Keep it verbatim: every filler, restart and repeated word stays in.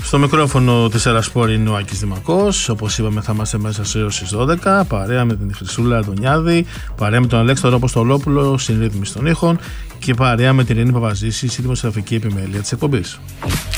Στο μικρόφωνο της Ερασπόρ είναι ο Άκης Δημακός. Όπως είπαμε, θα είμαστε μέσα έως τις δώδεκα, παρέα με την Χρυσούλα Αντωνιάδη, παρέα με τον Αλέξανδρο Αποστολόπουλο, στην ρύθμιση των ήχων, και παρέα με την Ειρήνη Παπαζήση, στη δημοσιογραφική επιμέλεια της εκπομπής.